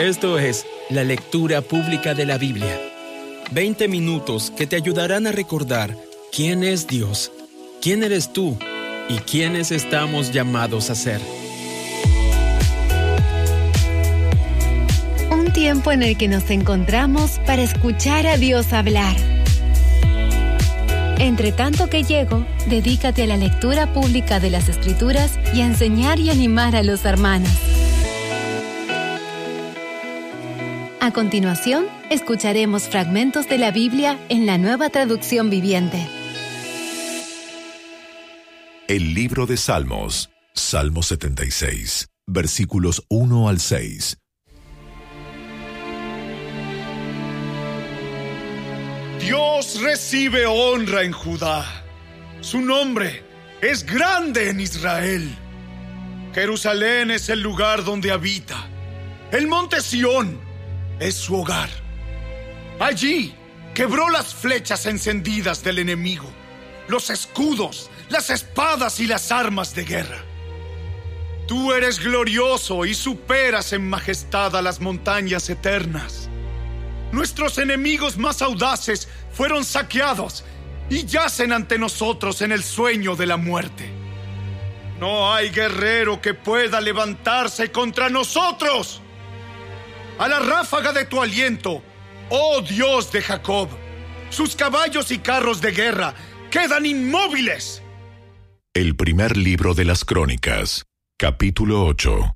Esto es la lectura pública de la Biblia. 20 minutos que te ayudarán a recordar quién es Dios, quién eres tú y quiénes estamos llamados a ser. Un tiempo en el que nos encontramos para escuchar a Dios hablar. Entre tanto que llego, dedícate a la lectura pública de las Escrituras y a enseñar y animar a los hermanos. A continuación, escucharemos fragmentos de la Biblia en la Nueva Traducción Viviente. El libro de Salmos, Salmo 76, versículos 1 al 6. Dios recibe honra en Judá. Su nombre es grande en Israel. Jerusalén es el lugar donde habita. El monte Sión es su hogar. Allí quebró las flechas encendidas del enemigo, los escudos, las espadas y las armas de guerra. Tú eres glorioso y superas en majestad a las montañas eternas. Nuestros enemigos más audaces fueron saqueados y yacen ante nosotros en el sueño de la muerte. No hay guerrero que pueda levantarse contra nosotros. A la ráfaga de tu aliento, oh Dios de Jacob, sus caballos y carros de guerra quedan inmóviles. El primer libro de las Crónicas, capítulo 8.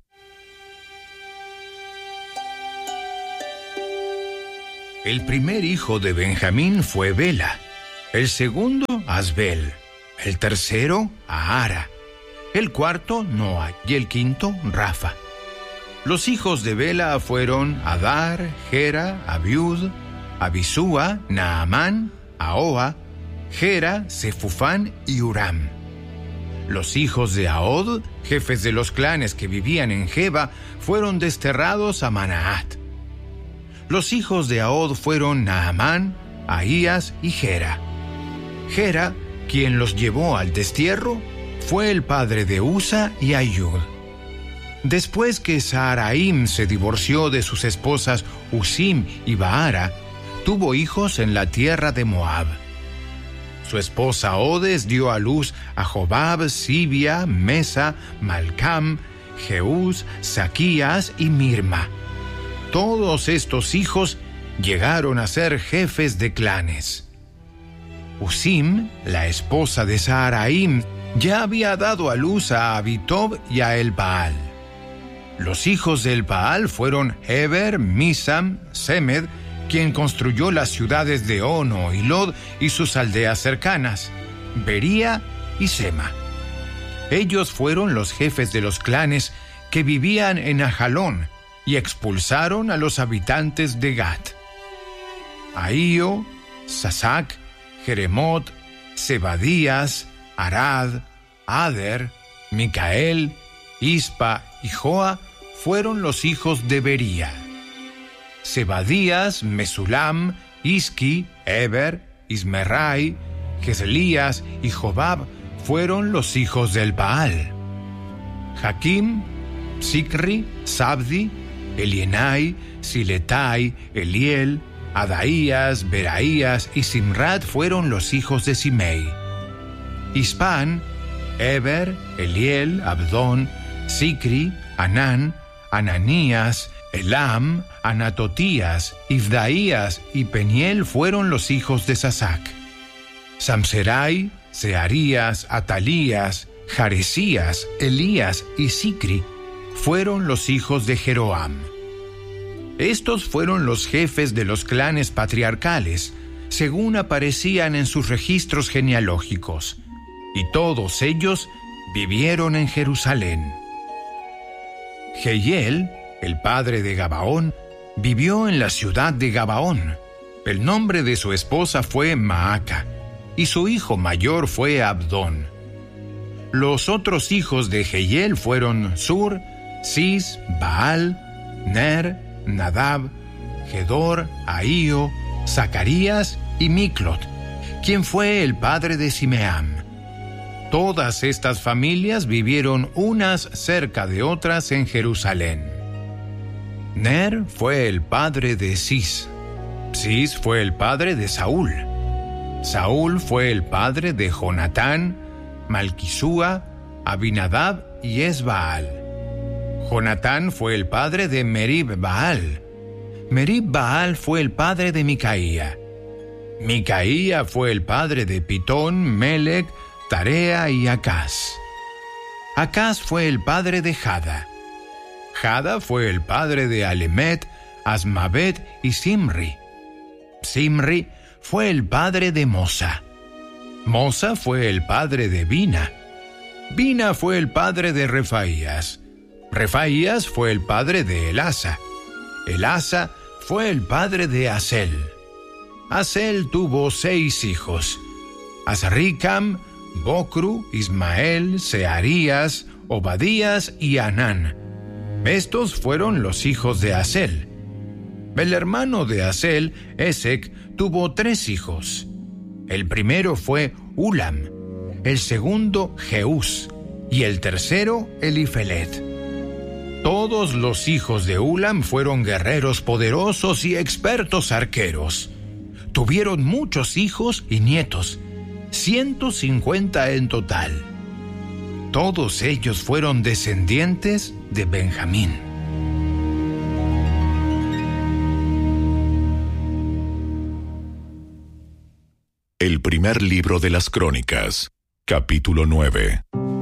El primer hijo de Benjamín fue Bela, el segundo Asbel, el tercero Ahara, el cuarto Noa y el quinto Rafa. Los hijos de Bela fueron Adar, Gera, Abiud, Abisúa, Naamán, Ahoa, Gera, Sefufán y Uram. Los hijos de Ahod, jefes de los clanes que vivían en Geba, fueron desterrados a Manaat. Los hijos de Ahod fueron Naamán, Ahías y Gera. Gera, quien los llevó al destierro, fue el padre de Usa y Ayud. Después que Saharaim se divorció de sus esposas Usim y Baara, tuvo hijos en la tierra de Moab. Su esposa Odes dio a luz a Jobab, Sibia, Mesa, Malcam, Jeús, Saquías y Mirma. Todos estos hijos llegaron a ser jefes de clanes. Usim, la esposa de Saharaim, ya había dado a luz a Abitob y a Elbaal. Los hijos de Elbaal fueron Heber, Misam, Semed, quien construyó las ciudades de Ono y Lod y sus aldeas cercanas, Bería y Sema. Ellos fueron los jefes de los clanes que vivían en Ajalón y expulsaron a los habitantes de Gat. Ahío, Sasac, Jeremot, Zebadías, Arad, Ader, Micael, Ispa y Joa fueron los hijos de Bería. Zebadías, Mesulam, Isqui, Eber, Ismerai, Geselías y Jobab fueron los hijos del Baal. Jaquim, Sicri, Sabdi, Elienai, Siletai, Eliel, Adaías, Beraías y Simrat fueron los hijos de Simei. Ispan, Eber, Eliel, Abdón, Sicri, Anán, Ananías, Elam, Anatotías, Ifdaías y Peniel fueron los hijos de Sasac. Samserai, Searías, Atalías, Jaresías, Elías y Sicri fueron los hijos de Jeroam. Estos fueron los jefes de los clanes patriarcales, según aparecían en sus registros genealógicos, y todos ellos vivieron en Jerusalén. Jehiel, el padre de Gabaón, vivió en la ciudad de Gabaón. El nombre de su esposa fue Maaca, y su hijo mayor fue Abdón. Los otros hijos de Jehiel fueron Sur, Cis, Baal, Ner, Nadab, Gedor, Ahío, Zacarías y Miclot, quien fue el padre de Simeam. Todas estas familias vivieron unas cerca de otras en Jerusalén. Ner fue el padre de Cis. Cis fue el padre de Saúl. Saúl fue el padre de Jonatán, Malquisúa, Abinadab y Esbaal. Jonatán fue el padre de Merib-Baal. Merib-Baal fue el padre de Micaía. Micaía fue el padre de Pitón, Melec, Tarea y Acaz. Acaz fue el padre de Jada. Jada fue el padre de Alemet, Asmavet y Simri. Simri fue el padre de Mosa. Mosa fue el padre de Bina. Bina fue el padre de Refaías. Refaías fue el padre de Elasa. Elasa fue el padre de Asel. Asel tuvo 6 hijos: Azricam, Bocru, Ismael, Searías, Obadías y Anán. Estos fueron los hijos de Asel. El hermano de Asel, Esec, tuvo 3 hijos. El primero fue Ulam, el segundo Jeús y el tercero Elifelet. Todos los hijos de Ulam fueron guerreros poderosos y expertos arqueros. Tuvieron muchos hijos y nietos, 150 en total. Todos ellos fueron descendientes de Benjamín. El primer libro de las Crónicas, capítulo 9.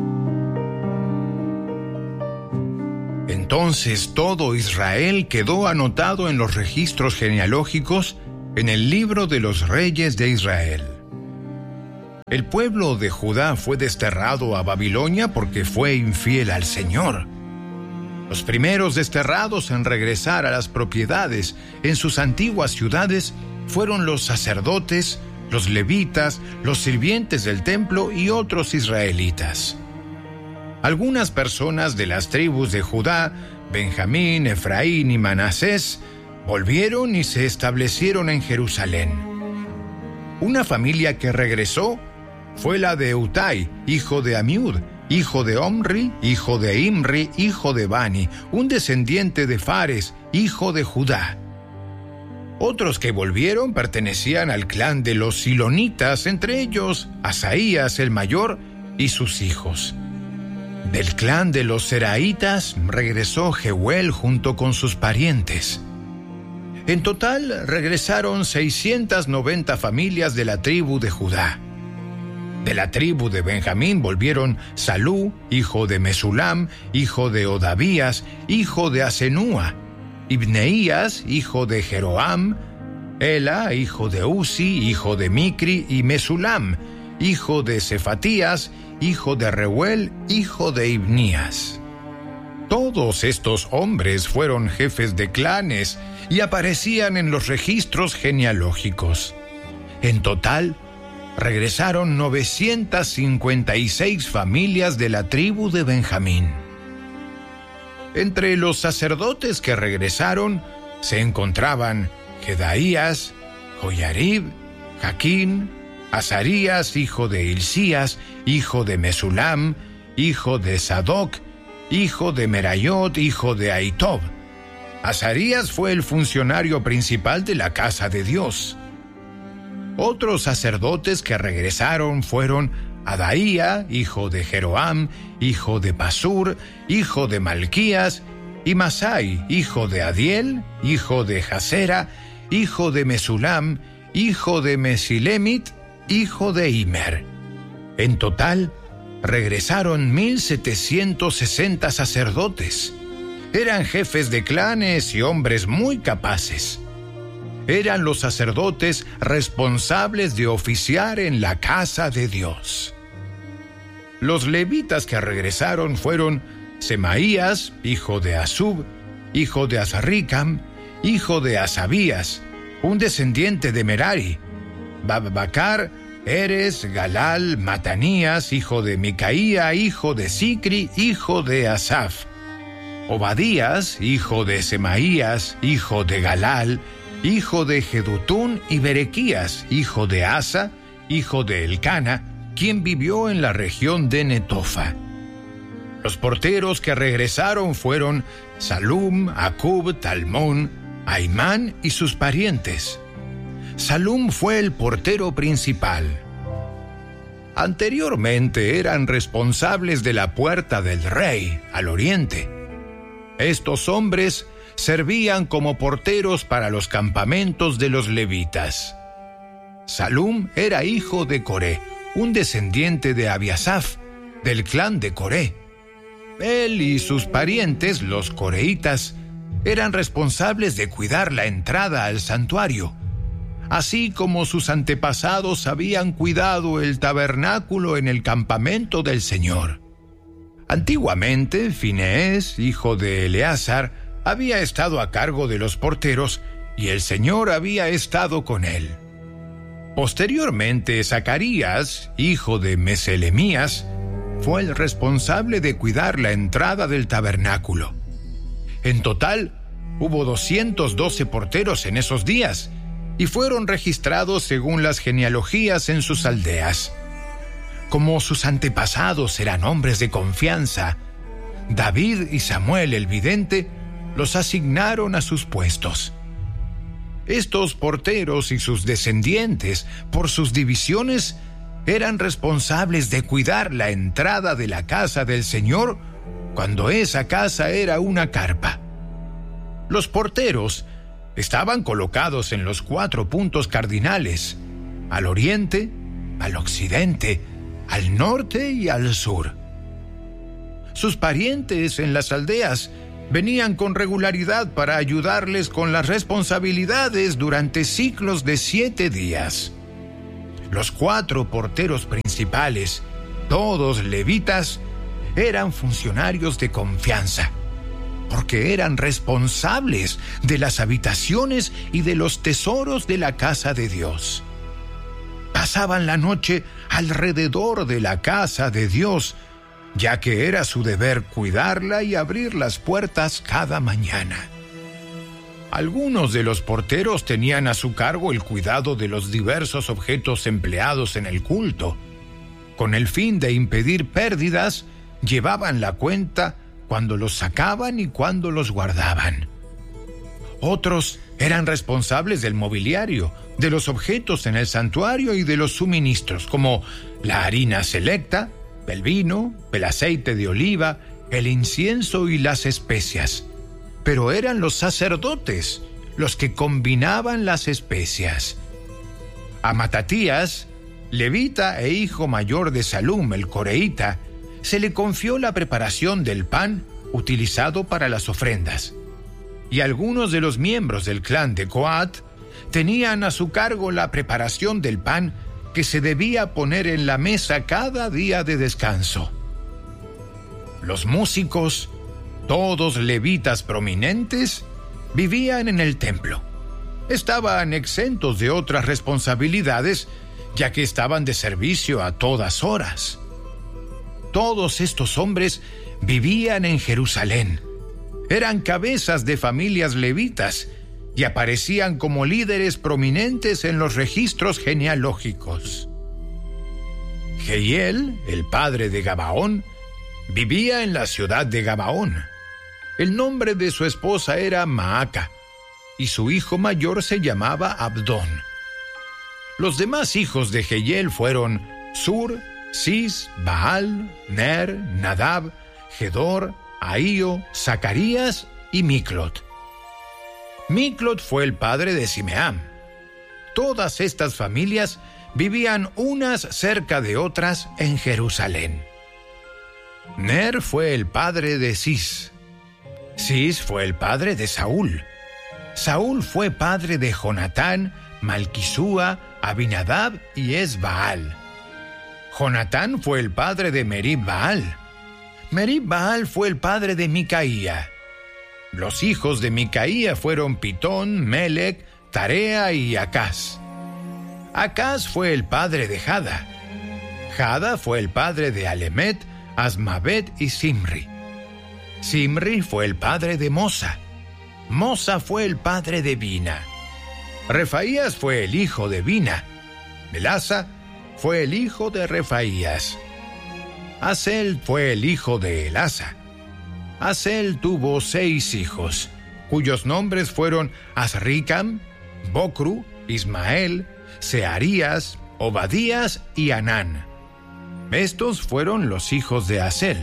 Entonces todo Israel quedó anotado en los registros genealógicos en el libro de los reyes de Israel. El pueblo de Judá fue desterrado a Babilonia porque fue infiel al Señor. Los primeros desterrados en regresar a las propiedades en sus antiguas ciudades fueron los sacerdotes, los levitas, los sirvientes del templo y otros israelitas. Algunas personas de las tribus de Judá, Benjamín, Efraín y Manasés, volvieron y se establecieron en Jerusalén. Una familia que regresó fue la de Utai, hijo de Amiud, hijo de Omri, hijo de Imri, hijo de Bani, un descendiente de Fares, hijo de Judá. Otros que volvieron pertenecían al clan de los Silonitas, entre ellos Asaías el mayor y sus hijos. Del clan de los Seraitas regresó Jeuel junto con sus parientes. En total regresaron 690 familias de la tribu de Judá. De la tribu de Benjamín volvieron Salú, hijo de Mesulam, hijo de Odavías, hijo de Asenúa, Ibneías, hijo de Jeroam, Ela, hijo de Uzi, hijo de Micri, y Mesulam, hijo de Cefatías, hijo de Reuel, hijo de Ibnías. Todos estos hombres fueron jefes de clanes y aparecían en los registros genealógicos. En total, regresaron 956 familias de la tribu de Benjamín. Entre los sacerdotes que regresaron se encontraban Jedaías, Joyarib, Jaquín, Azarías, hijo de Hilcías, hijo de Mesulam, hijo de Sadoc, hijo de Merayot, hijo de Ahitob. Azarías fue el funcionario principal de la casa de Dios. Otros sacerdotes que regresaron fueron Adaía, hijo de Jeroam, hijo de Pasur, hijo de Malquías, y Masai, hijo de Adiel, hijo de Jasera, hijo de Mesulam, hijo de Mesilemit, hijo de Imer. En total, regresaron 1,760 sacerdotes. Eran jefes de clanes y hombres muy capaces. Eran los sacerdotes responsables de oficiar en la casa de Dios. Los levitas que regresaron fueron Semaías, hijo de Asub, hijo de Azricam, hijo de Asabías, un descendiente de Merari, Babbacar, Eres, Galal, Matanías, hijo de Micaía, hijo de Sicri, hijo de Asaf, Obadías, hijo de Semaías, hijo de Galal, hijo de Jedutún, y Berequías, hijo de Asa, hijo de Elcana, quien vivió en la región de Netofa. Los porteros que regresaron fueron Salum, Acub, Talmón, Aimán y sus parientes. Salum fue el portero principal. Anteriormente eran responsables de la puerta del rey, al oriente. Estos hombres servían como porteros para los campamentos de los levitas. Salum era hijo de Coré, un descendiente de Abiasaf, del clan de Coré. Él y sus parientes, los coreitas, eran responsables de cuidar la entrada al santuario, así como sus antepasados habían cuidado el tabernáculo en el campamento del Señor. Antiguamente, Fineés, hijo de Eleazar, había estado a cargo de los porteros y el Señor había estado con él. Posteriormente, Zacarías, hijo de Meselemías, fue el responsable de cuidar la entrada del tabernáculo. En total, hubo 212 porteros en esos días y fueron registrados según las genealogías en sus aldeas. Como sus antepasados eran hombres de confianza, David y Samuel el vidente los asignaron a sus puestos. Estos porteros y sus descendientes, por sus divisiones, eran responsables de cuidar la entrada de la casa del Señor cuando esa casa era una carpa. Los porteros estaban colocados en los 4 puntos cardinales, al oriente, al occidente, al norte y al sur. Sus parientes en las aldeas venían con regularidad para ayudarles con las responsabilidades durante ciclos de 7 días. Los 4 porteros principales, todos levitas, eran funcionarios de confianza, porque eran responsables de las habitaciones y de los tesoros de la casa de Dios. Pasaban la noche alrededor de la casa de Dios, ya que era su deber cuidarla y abrir las puertas cada mañana. Algunos de los porteros tenían a su cargo el cuidado de los diversos objetos empleados en el culto. Con el fin de impedir pérdidas, llevaban la cuenta cuando los sacaban y cuando los guardaban. Otros eran responsables del mobiliario, de los objetos en el santuario y de los suministros, como la harina selecta, el vino, el aceite de oliva, el incienso y las especias. Pero eran los sacerdotes los que combinaban las especias. A Matatías, levita e hijo mayor de Salum, el coreíta, se le confió la preparación del pan utilizado para las ofrendas. Y algunos de los miembros del clan de Coat tenían a su cargo la preparación del pan que se debía poner en la mesa cada día de descanso. Los músicos, todos levitas prominentes, vivían en el templo. Estaban exentos de otras responsabilidades, ya que estaban de servicio a todas horas. Todos estos hombres vivían en Jerusalén. Eran cabezas de familias levitas y aparecían como líderes prominentes en los registros genealógicos. Jehiel, el padre de Gabaón, vivía en la ciudad de Gabaón. El nombre de su esposa era Maaca, y su hijo mayor se llamaba Abdón. Los demás hijos de Jehiel fueron Sur, Cis, Baal, Ner, Nadab, Gedor, Ahío, Zacarías y Miclot. Miclot fue el padre de Simeam. Todas estas familias vivían unas cerca de otras en Jerusalén. Ner fue el padre de Cis. Cis fue el padre de Saúl. Saúl fue padre de Jonatán, Malquisúa, Abinadab y Esbaal. Jonatán fue el padre de Merib-Baal. Merib-Baal fue el padre de Micaía. Los hijos de Micaía fueron Pitón, Melec, Tarea y Acaz. Acaz fue el padre de Jada. Jada fue el padre de Alemet, Asmavet y Simri. Simri fue el padre de Mosa. Mosa fue el padre de Bina. Refaías fue el hijo de Bina. Belasa fue el hijo de Refaías. Asel fue el hijo de Elasa. Asel tuvo 6 hijos, cuyos nombres fueron Azricam, Bocru, Ismael, Searías, Obadías y Anán. Estos fueron los hijos de Asel.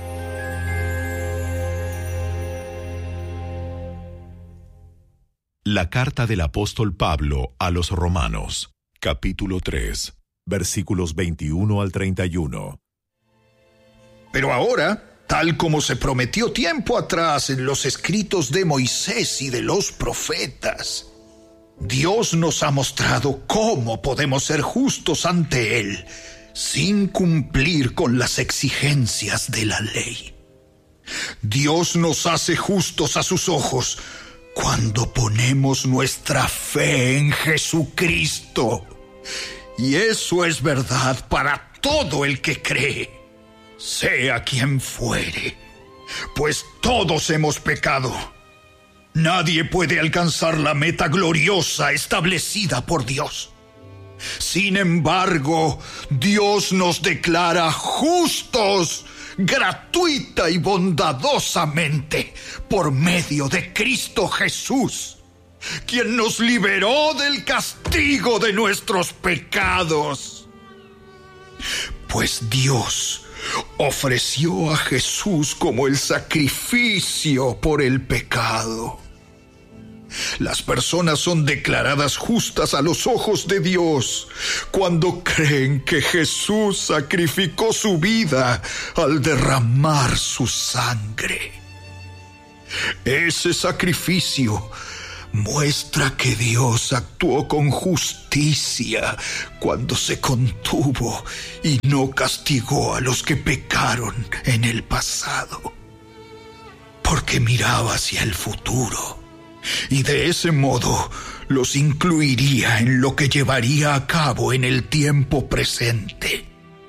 La carta del apóstol Pablo a los Romanos, capítulo 3, versículos 21 al 31. Pero ahora, tal como se prometió tiempo atrás en los escritos de Moisés y de los profetas, Dios nos ha mostrado cómo podemos ser justos ante Él sin cumplir con las exigencias de la ley. Dios nos hace justos a sus ojos cuando ponemos nuestra fe en Jesucristo. Y eso es verdad para todo el que cree, sea quien fuere, pues todos hemos pecado. Nadie puede alcanzar la meta gloriosa establecida por Dios. Sin embargo, Dios nos declara justos gratuita y bondadosamente por medio de Cristo Jesús, quien nos liberó del castigo de nuestros pecados. Pues Dios ofreció a Jesús como el sacrificio por el pecado. Las personas son declaradas justas a los ojos de Dios cuando creen que Jesús sacrificó su vida al derramar su sangre. Ese sacrificio muestra que Dios actuó con justicia cuando se contuvo y no castigó a los que pecaron en el pasado, porque miraba hacia el futuro y de ese modo los incluiría en lo que llevaría a cabo en el tiempo presente.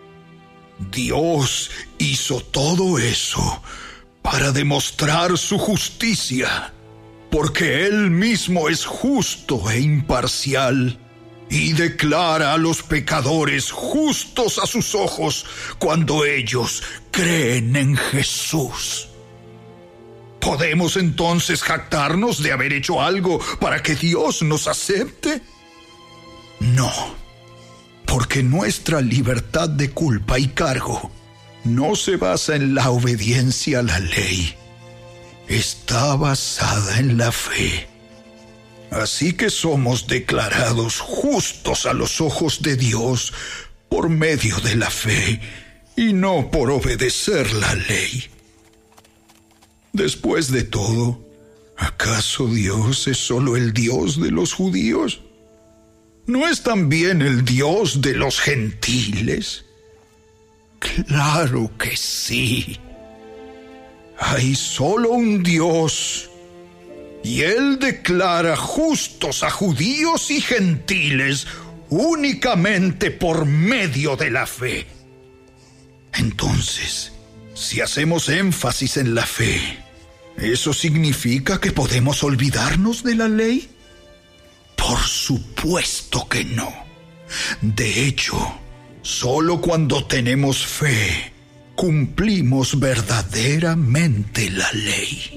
Dios hizo todo eso para demostrar su justicia, porque Él mismo es justo e imparcial y declara a los pecadores justos a sus ojos cuando ellos creen en Jesús. ¿Podemos entonces jactarnos de haber hecho algo para que Dios nos acepte? No, porque nuestra libertad de culpa y cargo no se basa en la obediencia a la ley. Está basada en la fe. Así que somos declarados justos a los ojos de Dios por medio de la fe y no por obedecer la ley. Después de todo, ¿acaso Dios es solo el Dios de los judíos? ¿No es también el Dios de los gentiles? Claro que sí. Hay solo un Dios, y Él declara justos a judíos y gentiles únicamente por medio de la fe. Entonces, si hacemos énfasis en la fe, ¿eso significa que podemos olvidarnos de la ley? Por supuesto que no. De hecho, solo cuando tenemos fe, cumplimos verdaderamente la ley.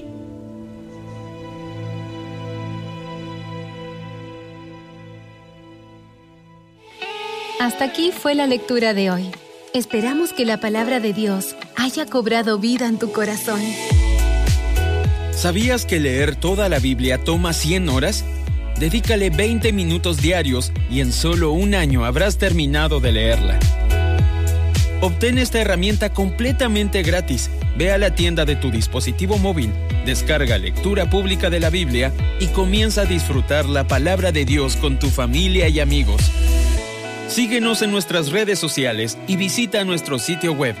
Hasta aquí fue la lectura de hoy. Esperamos que la palabra de Dios haya cobrado vida en tu corazón. ¿Sabías que leer toda la Biblia toma 100 horas? Dedícale 20 minutos diarios y en solo un año habrás terminado de leerla. Obtén esta herramienta completamente gratis. Ve a la tienda de tu dispositivo móvil, descarga Lectura Pública de la Biblia y comienza a disfrutar la palabra de Dios con tu familia y amigos. Síguenos en nuestras redes sociales y visita nuestro sitio web,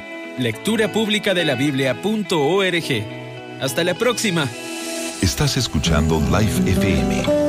lecturapublicadelabiblia.org. Hasta la próxima. Estás escuchando Life FM.